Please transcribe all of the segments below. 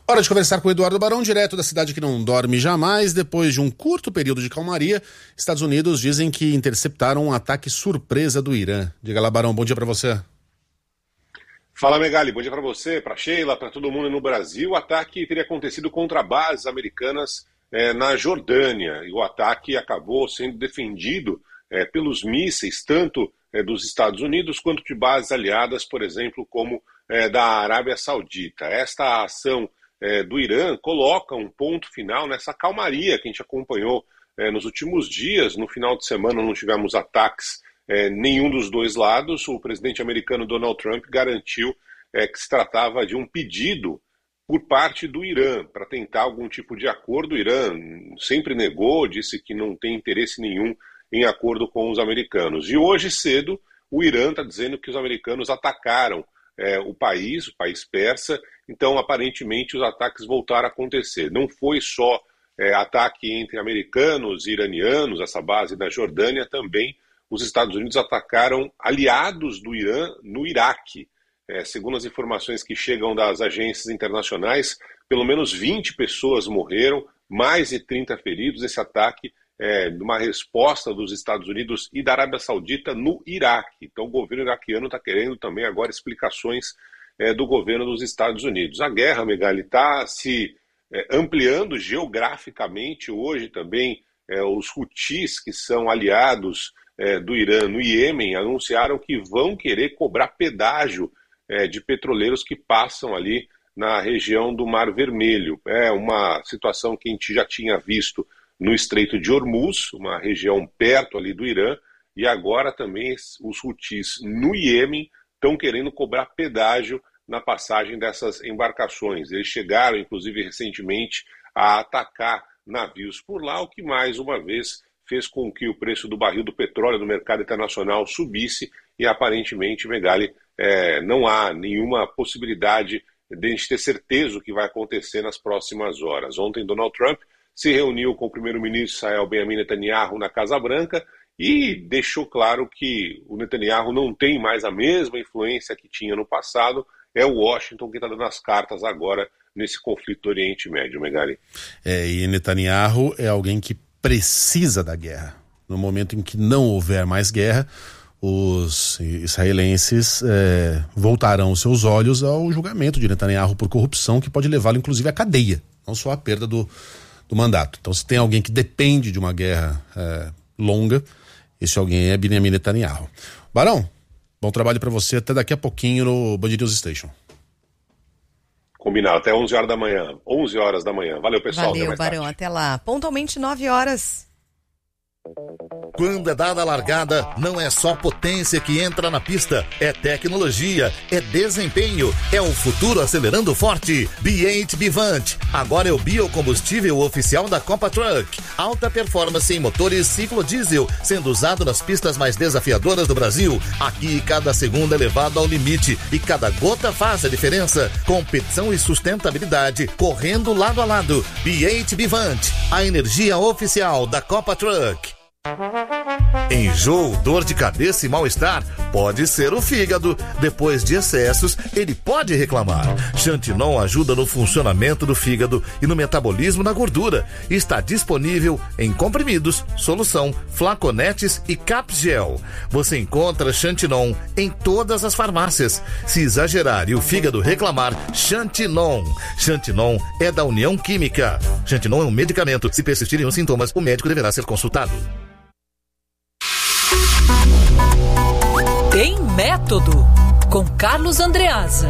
Hora de conversar com o Eduardo Barão, direto da cidade que não dorme jamais. Depois de um curto período de calmaria, Estados Unidos dizem que interceptaram um ataque surpresa do Irã. Diga lá, Barão, bom dia para você. Fala, Megali, bom dia para você, para Sheila, para todo mundo no Brasil. O ataque teria acontecido contra bases americanas na Jordânia, e o ataque acabou sendo defendido pelos mísseis, tanto dos Estados Unidos quanto de bases aliadas, por exemplo, como da Arábia Saudita. Esta ação do Irã coloca um ponto final nessa calmaria que a gente acompanhou nos últimos dias. No final de semana não tivemos ataques nenhum dos dois lados. O presidente americano Donald Trump garantiu que se tratava de um pedido por parte do Irã para tentar algum tipo de acordo. O Irã sempre negou, disse que não tem interesse nenhum em acordo com os americanos. E hoje cedo o Irã está dizendo que os americanos atacaram o país persa. Então, aparentemente, os ataques voltaram a acontecer. Não foi só ataque entre americanos e iranianos, essa base na Jordânia, também os Estados Unidos atacaram aliados do Irã no Iraque. Segundo as informações que chegam das agências internacionais, pelo menos 20 pessoas morreram, mais de 30 feridos. Esse ataque de uma resposta dos Estados Unidos e da Arábia Saudita no Iraque. Então, o governo iraquiano está querendo também agora explicações do governo dos Estados Unidos. A guerra, Megali, está se ampliando geograficamente. Hoje também os Houthis, que são aliados do Irã no Iêmen, anunciaram que vão querer cobrar pedágio de petroleiros que passam ali na região do Mar Vermelho. É uma situação que a gente já tinha visto no Estreito de Hormuz, uma região perto ali do Irã, e agora também os Houthis no Iêmen estão querendo cobrar pedágio na passagem dessas embarcações. Eles chegaram, inclusive, recentemente a atacar navios por lá, o que mais uma vez fez com que o preço do barril do petróleo no mercado internacional subisse e aparentemente, Megali, não há nenhuma possibilidade de a gente ter certeza o que vai acontecer nas próximas horas. Ontem, Donald Trump se reuniu com o primeiro-ministro Israel Benjamin Netanyahu na Casa Branca e deixou claro que o Netanyahu não tem mais a mesma influência que tinha no passado. É o Washington que está dando as cartas agora nesse conflito do Oriente Médio, Megali. E Netanyahu é alguém que precisa da guerra. No momento em que não houver mais guerra, os israelenses voltarão seus olhos ao julgamento de Netanyahu por corrupção, que pode levá-lo inclusive à cadeia, não só à perda do mandato. Então, se tem alguém que depende de uma guerra longa, esse alguém é Benjamin Netanyahu. Barão, bom trabalho para você, até daqui a pouquinho no Band News Station. Combinado, até 11 horas da manhã. 11 horas da manhã. Valeu, pessoal. Valeu, Barão, até lá. Pontualmente 9 horas. Quando é dada a largada, não é só potência que entra na pista, é tecnologia, é desempenho, é o futuro acelerando forte. B8 Bivant, agora é o biocombustível oficial da Copa Truck. Alta performance em motores ciclo diesel, sendo usado nas pistas mais desafiadoras do Brasil. Aqui cada segundo é levado ao limite e cada gota faz a diferença. Competição e sustentabilidade, correndo lado a lado. B8 Bivant, a energia oficial da Copa Truck. Enjoo, dor de cabeça e mal-estar pode ser o fígado. Depois de excessos, ele pode reclamar. Xantinon ajuda no funcionamento do fígado e no metabolismo da gordura. Está disponível em comprimidos, solução, flaconetes e capgel. Você encontra Xantinon em todas as farmácias. Se exagerar e o fígado reclamar, Xantinon. Xantinon é da União Química. Xantinon é um medicamento. Se persistirem os sintomas, o médico deverá ser consultado. Tem Método, com Carlos Andreasa.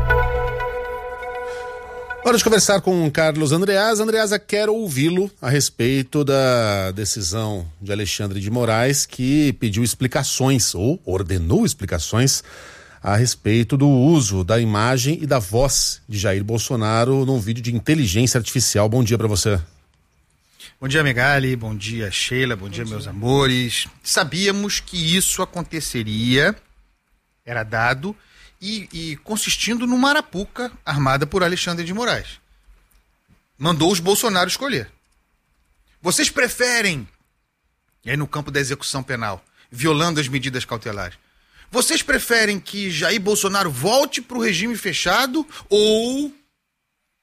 Hora de conversar com Carlos Andreasa. Andreasa, quero ouvi-lo a respeito da decisão de Alexandre de Moraes, que pediu explicações, ou ordenou explicações, a respeito do uso da imagem e da voz de Jair Bolsonaro num vídeo de inteligência artificial. Bom dia para você. Bom dia, Megali, bom dia, Sheila, bom dia, meus amores. Sabíamos que isso aconteceria, era dado, e consistindo numa arapuca armada por Alexandre de Moraes. Mandou os Bolsonaro escolher. Vocês preferem, e aí no campo da execução penal, violando as medidas cautelares, vocês preferem que Jair Bolsonaro volte para o regime fechado ou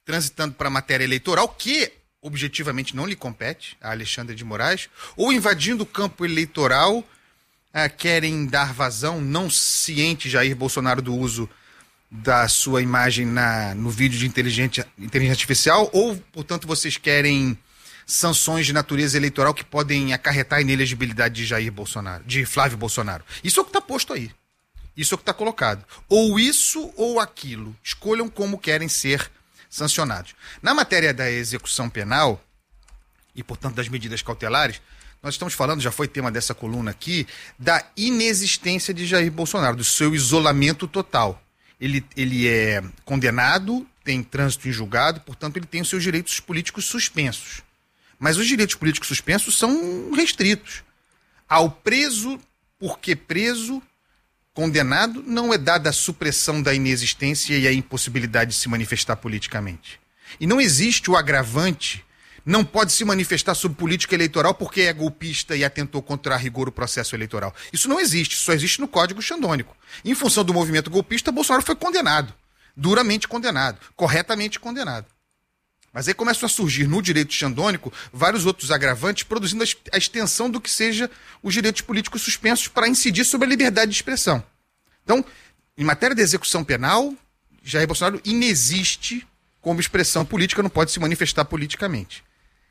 transitando para a matéria eleitoral, que objetivamente não lhe compete, a Alexandre de Moraes, ou invadindo o campo eleitoral, querem dar vazão, não ciente Jair Bolsonaro do uso da sua imagem no vídeo de inteligência artificial, ou, portanto, vocês querem sanções de natureza eleitoral que podem acarretar a inelegibilidade de Jair Bolsonaro, de Flávio Bolsonaro. Isso é o que está posto aí. Isso é o que está colocado. Ou isso ou aquilo. Escolham como querem ser sancionados. Na matéria da execução penal e, portanto, das medidas cautelares, nós estamos falando, já foi tema dessa coluna aqui, da inexistência de Jair Bolsonaro, do seu isolamento total. Ele é condenado, tem trânsito em julgado, portanto, ele tem os seus direitos políticos suspensos. Mas os direitos políticos suspensos são restritos. Ao preso, porque preso, condenado, não é dada a supressão da inexistência e a impossibilidade de se manifestar politicamente. E não existe o agravante, não pode se manifestar sobre política eleitoral porque é golpista e atentou contra a rigor o processo eleitoral. Isso não existe, só existe no Código Xandônico. Em função do movimento golpista, Bolsonaro foi condenado, duramente condenado, corretamente condenado. Mas aí começam a surgir no direito xandônico vários outros agravantes, produzindo a extensão do que seja os direitos políticos suspensos para incidir sobre a liberdade de expressão. Então, em matéria de execução penal, Jair Bolsonaro inexiste como expressão política, não pode se manifestar politicamente.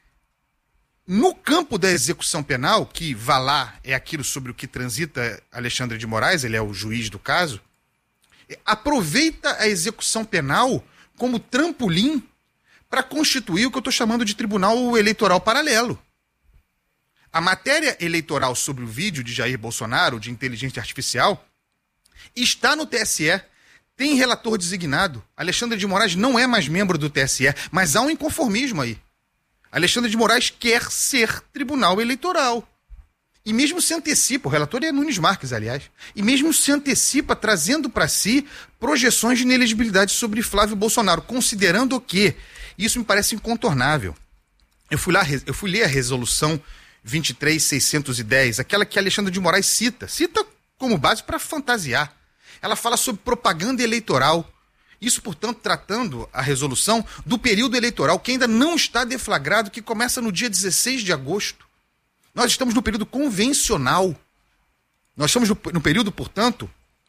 No campo da execução penal, que vá lá é aquilo sobre o que transita Alexandre de Moraes, ele é o juiz do caso, aproveita a execução penal como trampolim para constituir o que eu estou chamando de tribunal eleitoral paralelo. A matéria eleitoral sobre o vídeo de Jair Bolsonaro, de inteligência artificial, está no TSE, tem relator designado. Alexandre de Moraes não é mais membro do TSE, mas há um inconformismo aí. Alexandre de Moraes quer ser tribunal eleitoral. E mesmo se antecipa, o relator é Nunes Marques, aliás, e mesmo se antecipa trazendo para si projeções de inelegibilidade sobre Flávio Bolsonaro, considerando que isso me parece incontornável. Eu fui ler a resolução 23.610, aquela que Alexandre de Moraes cita como base para fantasiar. Ela fala sobre propaganda eleitoral. Isso, portanto, tratando a resolução do período eleitoral, que ainda não está deflagrado, que começa no dia 16 de agosto. Nós estamos no período convencional. Nós estamos no período, portanto,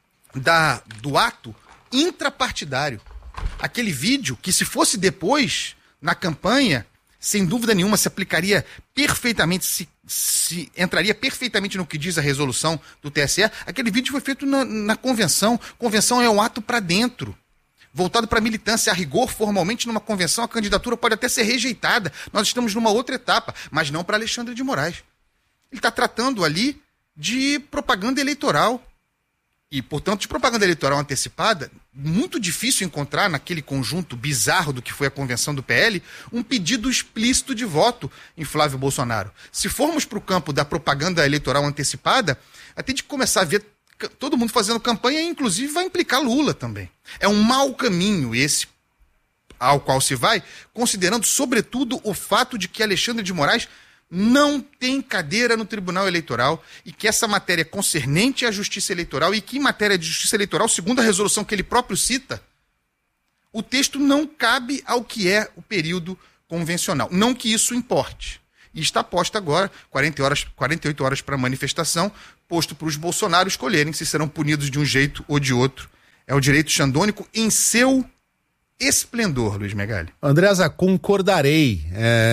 do ato intrapartidário. Aquele vídeo que, se fosse depois, na campanha, sem dúvida nenhuma, se aplicaria perfeitamente, se entraria perfeitamente no que diz a resolução do TSE. Aquele vídeo foi feito na convenção. Convenção é um ato para dentro, voltado para a militância. A rigor, formalmente, numa convenção, a candidatura pode até ser rejeitada. Nós estamos numa outra etapa, mas não para Alexandre de Moraes. Ele está tratando ali de propaganda eleitoral. E, portanto, de propaganda eleitoral antecipada, muito difícil encontrar naquele conjunto bizarro do que foi a convenção do PL, um pedido explícito de voto em Flávio Bolsonaro. Se formos para o campo da propaganda eleitoral antecipada, até de começar a ver todo mundo fazendo campanha, inclusive vai implicar Lula também. É um mau caminho esse ao qual se vai, considerando, sobretudo, o fato de que Alexandre de Moraes não tem cadeira no Tribunal Eleitoral e que essa matéria concernente à Justiça Eleitoral e que em matéria de Justiça Eleitoral, segundo a resolução que ele próprio cita, o texto não cabe ao que é o período convencional. Não que isso importe. E está posto agora, 48 horas para a manifestação, posto para os Bolsonaro escolherem se serão punidos de um jeito ou de outro. É o direito xandônico em seu esplendor, Luiz Megali. Andreasa, concordarei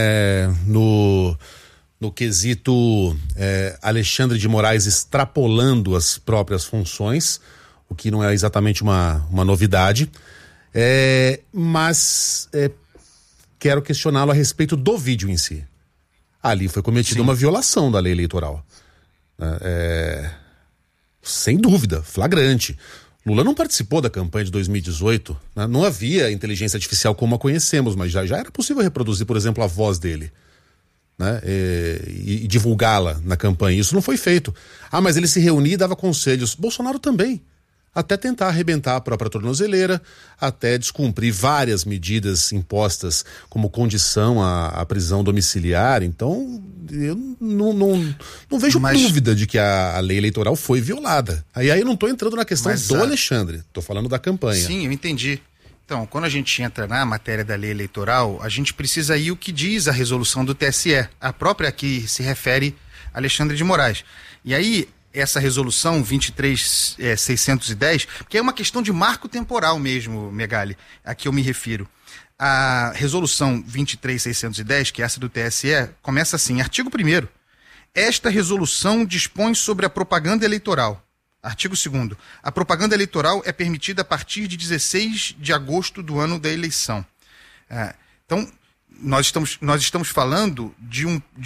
no quesito Alexandre de Moraes extrapolando as próprias funções, o que não é exatamente uma novidade, mas quero questioná-lo a respeito do vídeo em si. Ali foi cometida uma violação da lei eleitoral. Sem dúvida, flagrante. Lula não participou da campanha de 2018, né? Não havia inteligência artificial como a conhecemos, mas já era possível reproduzir, por exemplo, a voz dele, né? E divulgá-la na campanha. Isso não foi feito. Mas ele se reunia e dava conselhos. Bolsonaro também. Até tentar arrebentar a própria tornozeleira, até descumprir várias medidas impostas como condição à prisão domiciliar. Então, eu não vejo dúvida de que a lei eleitoral foi violada. Aí eu não estou entrando na questão do Alexandre, estou falando da campanha. Sim, eu entendi. Então, quando a gente entra na matéria da lei eleitoral, a gente precisa ir o que diz a resolução do TSE, a própria que se refere a Alexandre de Moraes. E aí, essa resolução 23.610, que é uma questão de marco temporal mesmo, Megali, a que eu me refiro. A resolução 23.610, que é essa do TSE, começa assim, artigo 1º. Esta resolução dispõe sobre a propaganda eleitoral. Artigo 2º. A propaganda eleitoral é permitida a partir de 16 de agosto do ano da eleição. Então, nós estamos falando de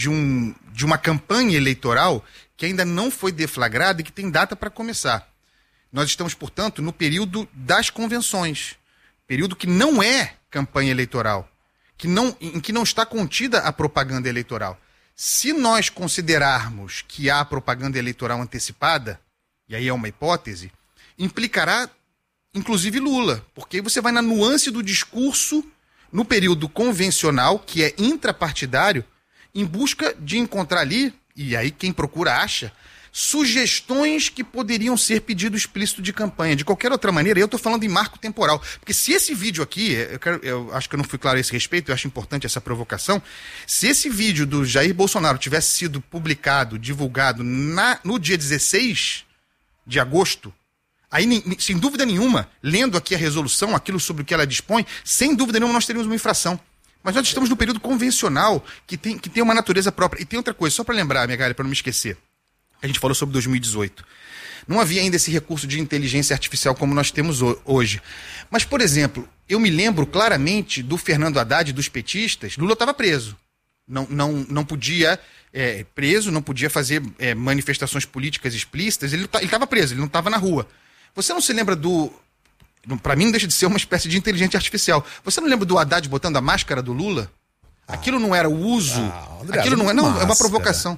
uma campanha eleitoral que ainda não foi deflagrada e que tem data para começar. Nós estamos, portanto, no período das convenções, período que não é campanha eleitoral, em que não está contida a propaganda eleitoral. Se nós considerarmos que há propaganda eleitoral antecipada, e aí é uma hipótese, implicará, inclusive, Lula, porque você vai na nuance do discurso no período convencional, que é intrapartidário, em busca de encontrar ali, e aí quem procura acha, sugestões que poderiam ser pedido explícito de campanha. De qualquer outra maneira, eu estou falando em marco temporal. Porque se esse vídeo aqui, eu acho que eu não fui claro a esse respeito, eu acho importante essa provocação, se esse vídeo do Jair Bolsonaro tivesse sido publicado, divulgado no dia 16 de agosto, aí, sem dúvida nenhuma, lendo aqui a resolução, aquilo sobre o que ela dispõe, sem dúvida nenhuma nós teríamos uma infração. Mas nós estamos no período convencional, que tem uma natureza própria. E tem outra coisa, só para lembrar, minha galera, para não me esquecer. A gente falou sobre 2018. Não havia ainda esse recurso de inteligência artificial como nós temos hoje. Mas, por exemplo, eu me lembro claramente do Fernando Haddad, dos petistas. Lula estava preso. Não podia preso, não podia fazer manifestações políticas explícitas. Ele estava preso, ele não estava na rua. Você não se lembra para mim não deixa de ser uma espécie de inteligência artificial. Você não lembra do Haddad botando a máscara do Lula? Aquilo não era o uso. André, aquilo não é uma provocação.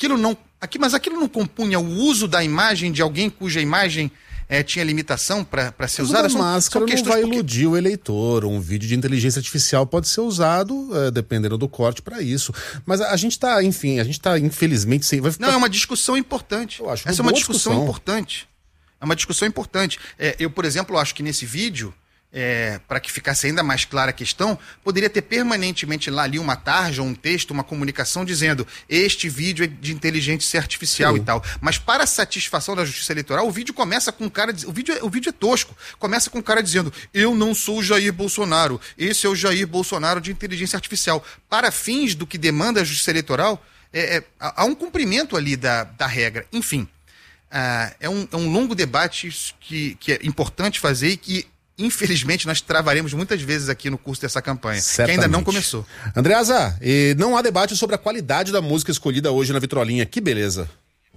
Mas aquilo não compunha o uso da imagem de alguém cuja imagem tinha limitação para ser usada? A máscara não vai iludir o eleitor. Um vídeo de inteligência artificial pode ser usado, dependendo do corte, para isso. Mas a gente está, infelizmente, sem. Não, é uma discussão importante. Eu acho Essa é uma discussão importante. É uma discussão importante. Eu, por exemplo, acho que nesse vídeo, para que ficasse ainda mais clara a questão, poderia ter permanentemente lá ali uma tarja, um texto, uma comunicação dizendo este vídeo é de inteligência artificial. Sim. E tal. Mas para a satisfação da Justiça Eleitoral, o vídeo começa com um cara... O vídeo é tosco. Começa com um cara dizendo eu não sou o Jair Bolsonaro, esse é o Jair Bolsonaro de inteligência artificial. Para fins do que demanda a Justiça Eleitoral, há um cumprimento ali da regra. Enfim, é um longo debate que é importante fazer e que infelizmente nós travaremos muitas vezes aqui no curso dessa campanha, certamente. Que ainda não começou. Andreasa, não há debate sobre a qualidade da música escolhida hoje na Vitrolinha, que beleza.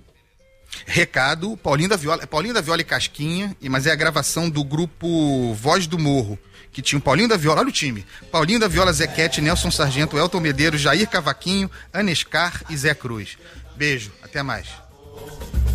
Recado, Paulinho da Viola e Casquinha, mas é a gravação do grupo Voz do Morro, que tinha o Paulinho da Viola, olha o time, Paulinho da Viola, Zequete, Nelson Sargento, Elton Medeiros, Jair Cavaquinho, Anescar e Zé Cruz. Beijo, até mais.